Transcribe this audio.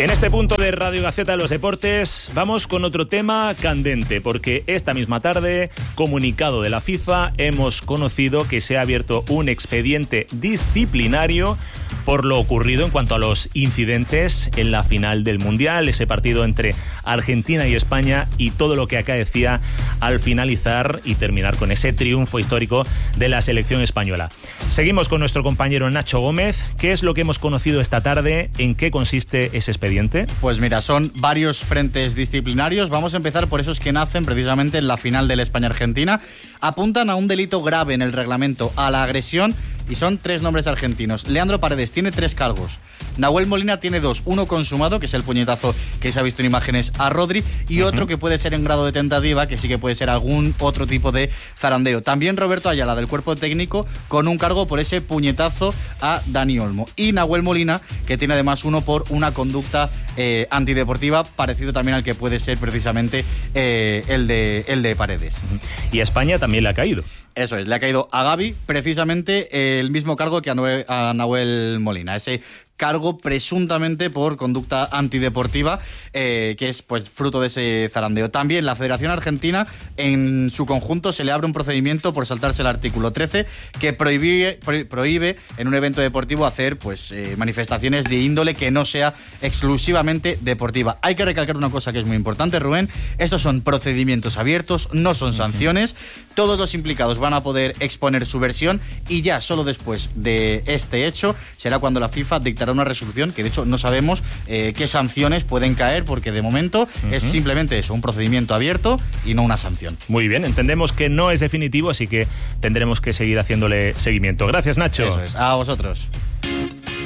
En este punto de Radio Gaceta de los Deportes vamos con otro tema candente, porque esta misma tarde, comunicado de la FIFA, hemos conocido que se ha abierto un expediente disciplinario por lo ocurrido en cuanto a los incidentes en la final del Mundial, ese partido entre Argentina y España y todo lo que acaecía al finalizar y terminar con ese triunfo histórico de la selección española. Seguimos con nuestro compañero Nacho Gómez. ¿Qué es lo que hemos conocido esta tarde? ¿En qué consiste ese expediente? Pues mira, son varios frentes disciplinarios. Vamos a empezar por esos que nacen precisamente en la final de la España-Argentina. Apuntan a un delito grave en el reglamento, a la agresión, y son 3 nombres argentinos. Leandro Paredes tiene 3 cargos. Nahuel Molina tiene 2. Uno consumado, que es el puñetazo que se ha visto en imágenes a Rodri, y otro que puede ser en grado de tentativa, que sí que puede ser algún otro tipo de zarandeo. También Roberto Ayala, del cuerpo técnico, con un cargo por ese puñetazo a Dani Olmo. Y Nahuel Molina, que tiene además uno por una conducta antideportiva, parecido también al que puede ser precisamente el de Paredes. Y a España también le ha caído. Eso es, le ha caído a Gavi precisamente el mismo cargo que a Nahuel Molina, ese cargo presuntamente por conducta antideportiva, que es pues fruto de ese zarandeo. También la Federación Argentina en su conjunto se le abre un procedimiento por saltarse el artículo 13 que prohíbe en un evento deportivo hacer pues manifestaciones de índole que no sea exclusivamente deportiva. Hay que recalcar una cosa que es muy importante, Rubén: estos son procedimientos abiertos, no son sanciones. Todos los implicados van a poder exponer su versión y ya solo después de este hecho será cuando la FIFA dictará una resolución, que de hecho no sabemos qué sanciones pueden caer, porque de momento es simplemente eso, un procedimiento abierto y no una sanción. Muy bien, entendemos que no es definitivo, así que tendremos que seguir haciéndole seguimiento. Gracias, Nacho. Eso es, a vosotros.